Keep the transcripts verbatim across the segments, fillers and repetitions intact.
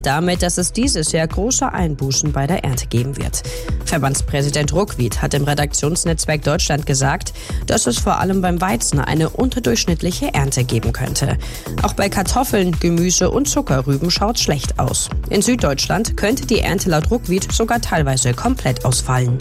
damit, dass es dieses Jahr große Einbußen bei der Ernte geben wird. Verbandspräsident Ruckwied hat im Redaktionsnetzwerk Deutschland gesagt, dass es vor allem beim Weizen eine unterdurchschnittliche Ernte geben könnte. Auch bei Kartoffeln, Gemüse und Zuckerrüben schaut es schlecht aus. In Süddeutschland könnte die Ernte laut Ruckwied sogar teilweise komplett ausfallen.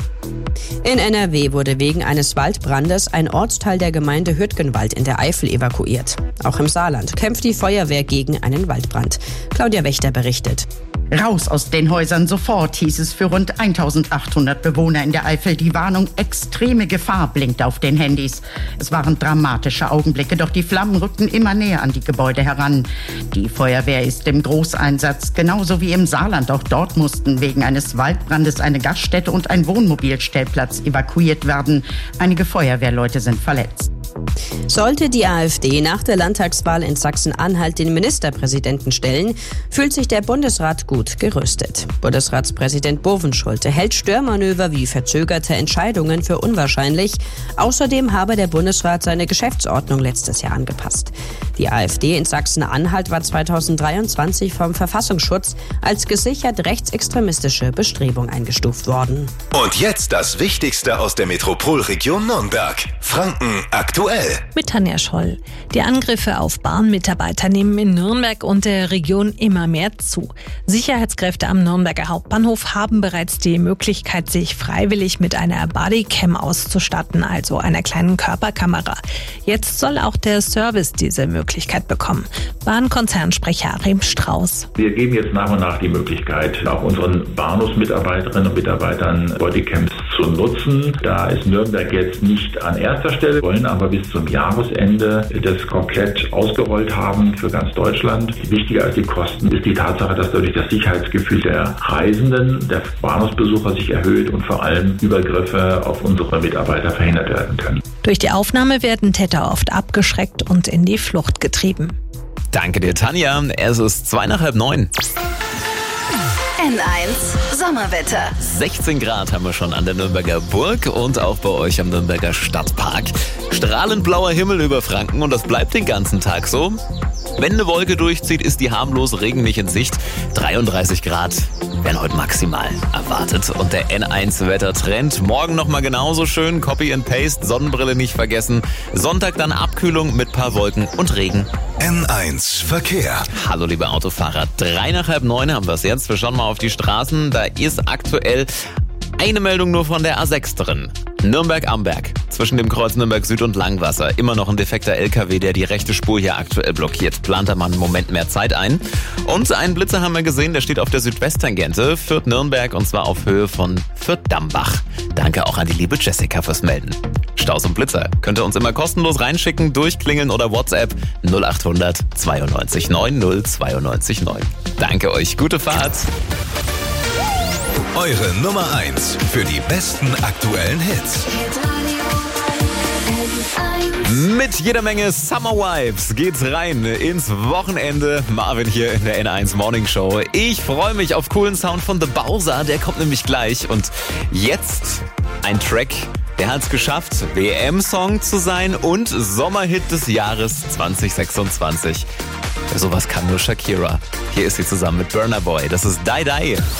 In N R W wurde wegen eines Waldbrandes ein Ortsteil der Gemeinde Hürtgenwald in der Eifel evakuiert. Auch im Saarland kämpft die Feuerwehr gegen einen Waldbrand. Claudia Wächter berichtet. Raus aus den Häusern sofort, hieß es für rund eintausendachthundert Bewohner in der Eifel. Die Warnung extreme Gefahr blinkt auf den Handys. Es waren dramatische Augenblicke, doch die Flammen rückten immer näher an die Gebäude heran. Die Feuerwehr ist im Großeinsatz, genauso wie im Saarland. Auch dort mussten wegen eines Waldbrandes eine Gaststätte und ein Wohnmobilstellplatz evakuiert werden. Einige Feuerwehrleute sind verletzt. Sollte die AfD nach der Landtagswahl in Sachsen-Anhalt den Ministerpräsidenten stellen, fühlt sich der Bundesrat gut gerüstet. Bundesratspräsident Bovenschulte hält Störmanöver wie verzögerte Entscheidungen für unwahrscheinlich. Außerdem habe der Bundesrat seine Geschäftsordnung letztes Jahr angepasst. Die AfD in Sachsen-Anhalt war zweitausenddreiundzwanzig vom Verfassungsschutz als gesichert rechtsextremistische Bestrebung eingestuft worden. Und jetzt das Wichtigste aus der Metropolregion Nürnberg. Franken aktuell. Mit Tanja Scholl. Die Angriffe auf Bahnmitarbeiter nehmen in Nürnberg und der Region immer mehr zu. Sicherheitskräfte am Nürnberger Hauptbahnhof haben bereits die Möglichkeit, sich freiwillig mit einer Bodycam auszustatten, also einer kleinen Körperkamera. Jetzt soll auch der Service diese Möglichkeit bekommen. Bahnkonzernsprecher Achim Strauß. Wir geben jetzt nach und nach die Möglichkeit, auch unseren Bahnhofsmitarbeiterinnen und Mitarbeitern Bodycams zu nutzen. Da ist Nürnberg jetzt nicht an erster Stelle, wollen aber bis zum Jahresende das komplett ausgerollt haben für ganz Deutschland. Wichtiger als die Kosten ist die Tatsache, dass dadurch das Sicherheitsgefühl der Reisenden, der Bahnhofsbesucher sich erhöht und vor allem Übergriffe auf unsere Mitarbeiter verhindert werden können. Durch die Aufnahme werden Täter oft abgeschreckt und in die Flucht getrieben. Danke dir, Tanja. Es ist zwei nach halb neun. N eins Sommerwetter. sechzehn Grad haben wir schon an der Nürnberger Burg und auch bei euch am Nürnberger Stadtpark. Strahlend blauer Himmel über Franken und das bleibt den ganzen Tag so. Wenn eine Wolke durchzieht, ist die harmlose Regen nicht in Sicht. dreiunddreißig Grad werden heute maximal erwartet. Und der N eins Wettertrend. Morgen nochmal genauso schön. Copy and Paste, Sonnenbrille nicht vergessen. Sonntag dann Abkühlung mit paar Wolken und Regen. N eins Verkehr. Hallo liebe Autofahrer. Drei nach halb neun haben wir es jetzt. Wir schauen mal auf die Straßen. Da ist aktuell eine Meldung nur von der A sechs drin. Nürnberg-Amberg. Zwischen dem Kreuz Nürnberg Süd und Langwasser. Immer noch ein defekter L K W, der die rechte Spur hier aktuell blockiert. Plant da mal einen Moment mehr Zeit ein. Und einen Blitzer haben wir gesehen, der steht auf der Südwesttangente. Fürth-Nürnberg und zwar auf Höhe von Fürth-Dambach. Danke auch an die liebe Jessica fürs Melden. Staus und Blitzer könnt ihr uns immer kostenlos reinschicken, durchklingeln oder WhatsApp null acht hundert zweiundneunzig neun null zweiundneunzig neun. Danke euch, gute Fahrt. Eure Nummer eins für die besten aktuellen Hits. Mit jeder Menge Summer Vibes geht's rein ins Wochenende. Marvin hier in der N eins Morning Show. Ich freue mich auf coolen Sound von The Bowser, der kommt nämlich gleich. Und jetzt ein Track, der hat's geschafft, W M-Song zu sein und Sommerhit des Jahres zwanzig sechsundzwanzig. Sowas kann nur Shakira. Hier ist sie zusammen mit Burna Boy. Das ist Die Die.